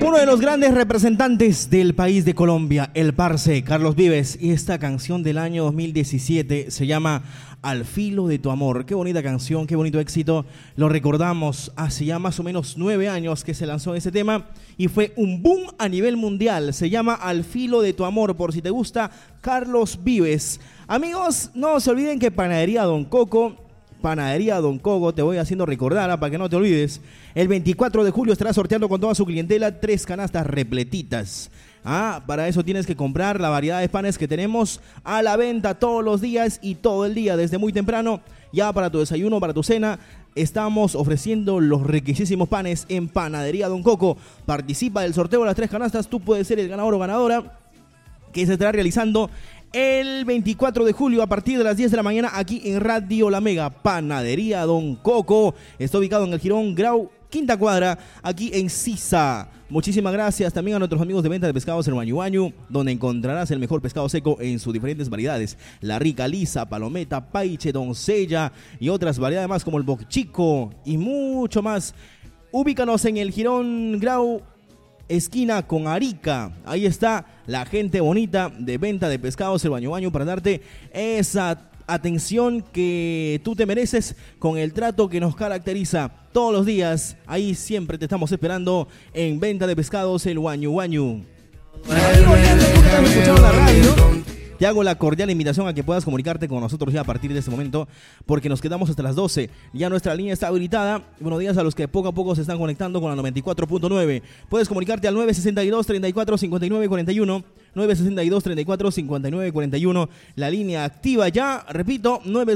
Uno de los grandes representantes del país de Colombia, el parce Carlos Vives, y esta canción del año 2017 se llama Al filo de tu amor. Qué bonita canción, qué bonito éxito. Lo recordamos hace ya más o menos 9 años que se lanzó ese tema y fue un boom a nivel mundial. Se llama Al filo de tu amor, por si te gusta, Carlos Vives. Amigos, no se olviden que Panadería Don Coco, te voy haciendo recordar para que no te olvides. El 24 de julio estará sorteando con toda su clientela 3 canastas repletitas. Para eso tienes que comprar la variedad de panes que tenemos a la venta todos los días y todo el día, desde muy temprano. Ya para tu desayuno, para tu cena, estamos ofreciendo los riquísimos panes en Panadería Don Coco. Participa del sorteo de las 3 canastas, tú puedes ser el ganador o ganadora, que se estará realizando el 24 de julio a partir de las 10 de la mañana aquí en Radio La Mega. Panadería Don Coco está ubicado en el Jirón Grau, quinta cuadra, aquí en Sisa. Muchísimas gracias también a nuestros amigos de venta de pescados en Wañu Wañu, donde encontrarás el mejor pescado seco en sus diferentes variedades: la rica lisa, palometa, paiche, doncella y otras variedades más como el bocchico y mucho más. Ubícanos en el Jirón Grau, esquina con Arica. Ahí está la gente bonita de venta de pescados el Wañu Wañu para darte esa atención que tú te mereces con el trato que nos caracteriza todos los días. Ahí siempre te estamos esperando en venta de pescados el Wañu Wañu. Escuchando la radio, te hago la cordial invitación a que puedas comunicarte con nosotros ya a partir de este momento, porque nos quedamos hasta las 12. Ya nuestra línea está habilitada. Buenos días a los que poco a poco se están conectando con la 94.9. Puedes comunicarte al 962-34-59-41. 962-34-59-41. La línea activa ya, repito,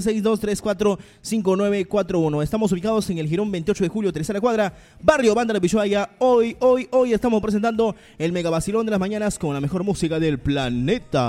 962-34-5941. Estamos ubicados en el Jirón 28 de julio, tercera cuadra, barrio Banda de Pishuaya. Hoy estamos presentando el mega vacilón de las mañanas con la mejor música del planeta.